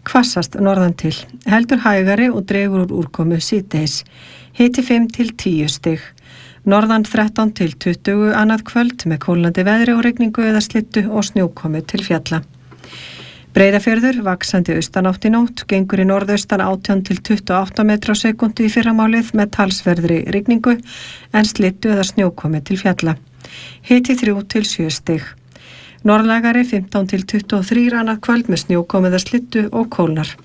Hvassast norðan til, heldur hægari og dregur úr úrkomu síðdegis. Hiti 5 til 10 stig. Norðan 13 til 20 annað kvöld með kólnandi veðri og rigningu eða slyddu og snjókomu til fjalla. Breiðafjörður, vaxandi austanátt í nótt, gengur í norðaustan 18 til 28 metrar á sekúndu í fyrramálið með talsverðri rigningu en slyddu eða snjókomu til fjalla. Hiti 3 til 7 stig. Norðlægari 15 til 23 annað kvöld með snjókomu eða slyddu og kólnar.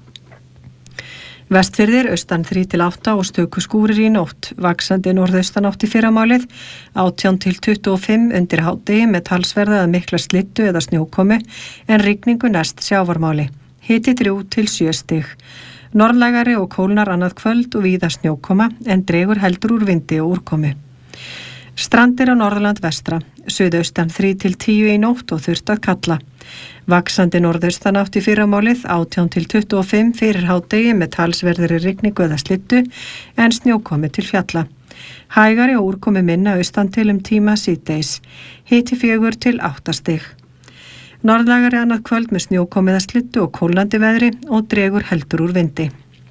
Vestfirðir austan 3 til 8 og stöku skúrir í nótt, vaxandi norðaustanátt í fyrramálið, 18 til 25 undir hádegi með talsverða eða mikla slyddu eða snjókomu en rigningu næst sjávarmáli. Hiti 3 til 7 stig. Norðlægari og kólnar annað kvöld og víða snjókoma en dregur heldur úr vindi og úrkomu. Strandir á Norðurland vestra, suðaustan 3 til 10 í nótt og þurrt að kalla. Vaxandi norðaustanátt í fyrramálið, 18 til 25 fyrir hádegi með talsverðri rigningu eða slyddu en snjókomu til fjalla. Hægari og úrkomu minna austan til tíma síðdegis. Hiti 4 til 8 stig. Norðlægari annað kvöld með snjókomu eða slyddu og kólnandi veðri og dregur heldur úr vindi.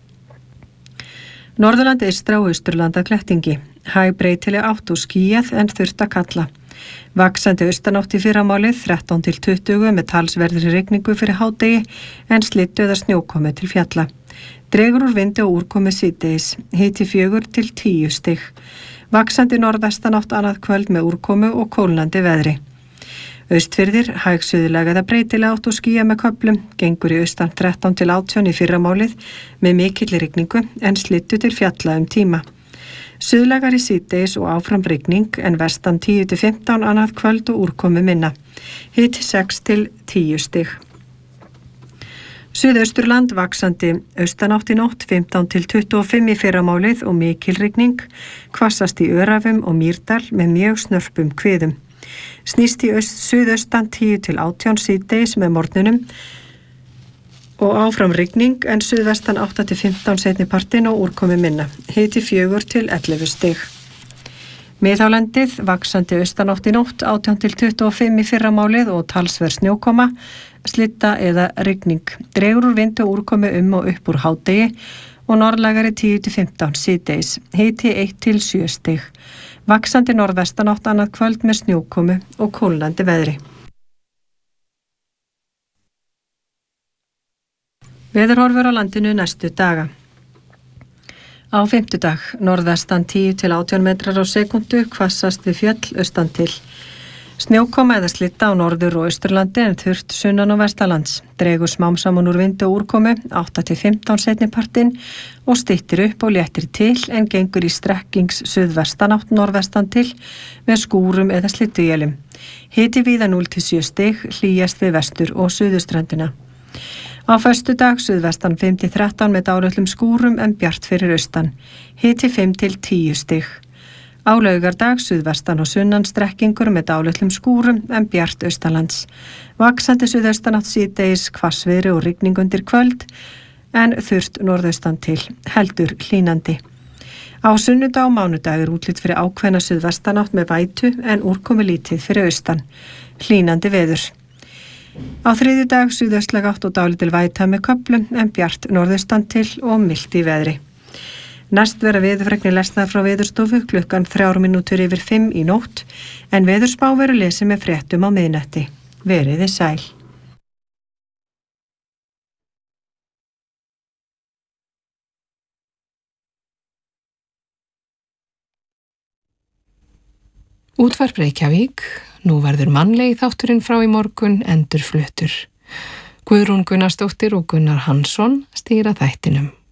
Norðurland eystra og austurlanda klettingi. Hæg breytileg átt og skýjað en þurrt að kalla. Vaxandi austanátt í fyrramálið 13 til 20 með talsverðri rigningu fyrir hádegi en slyddu eða snjókomu til fjalla. Dregur úr vindi og úrkomu síðdegis. Hiti 4 til 10 stig. Vaxandi norðvestanátt annað kvöld með úrkomu og kólnandi veðri. Austfirðir, hæg suðlæg eða breytileg átt og skýjað með köflum, gengur í austan 13 til 18 í fyrramálið með mikilli rigningu en slyddu til fjalla tíma. Suðlægari síðdegis og áfram rigning en vestan 10 til 15 annað kvöld og úrkomu minna. Hiti 6 til 10 stig. Suðausturland vaxandi austanátt í nótt 15 til 25 í fyrramálið og mikil rigning, hvassast í Öræfum og Mýrdal með mjög snörpum kviðum. Snýst í suðaustan 10 til 18 síðdegis með morgnunum og áfram rigning en suðvestan 8 til 15 seinni partinn og úrkomu minna. Hiti 4 til 11 stig. Miðhálendið vaxandi austanátt í nótt 18 til 25 í fyrramálið og talsverð snjókoma, slydda eða rigning. Dregur úr vindu og úrkomu og upp úr hádegi og norðlægari 10 til 15 síðdegis. Hiti 1 til 7 stig. Vaxandi norðvestanátt annað kvöld með snjókomu og kólnandi veðri. Veðurhorfur á landinu næstu daga. Á fimmtudag, norðvestan 10 til 18 metrar á sekúndu, hvassast við fjöll austan til. Snjókoma eða slydda á norður og austurlandi en þurrt sunnan og vestalands. Dregur smám saman úr vindu og úrkomu 8 til 15 seinni partinn og styttir upp og léttir til en gengur í strekkings suðvestanátt norðvestan til með skúrum eða slydduélum. Hiti víða 0 til 7 stig, hlýjast við vestur og suðurströndina. Á föstudag suðvestan 5 til 13 með dálitlum skúrum en bjart fyrir austan. Hiti 5 til 10 stig. Á laugardag suðvestan og sunnan strekkingur með dálitlum skúrum en bjart austanlands. Vaxandi suðaustanátt síðdegis, hvassviðri og rigning undir kvöld en þurrt norðaustan til, heldur hlýnandi. Á sunnudag og mánudag útlit fyrir ákveðna suðvestanátt með vætu en úrkomu lítið fyrir austan, hlýnandi veður. Á þriðjudag suðaustlæg átt og dálítil væta með köflum en bjart norðaustan til og milt í veðri. Næst vera veðurfregnir lesnar frá Veðurstofu klukkan 3 mínútur yfir 5 í nótt en veðurspá verður lesið með fréttum á miðnætti. Veriði sæl. Útvarp Reykjavík, nú verður mannlegi þátturinn frá í morgun endurfluttur. Guðrún Gunnarsdóttir og Gunnar Hansson stýra þættinum.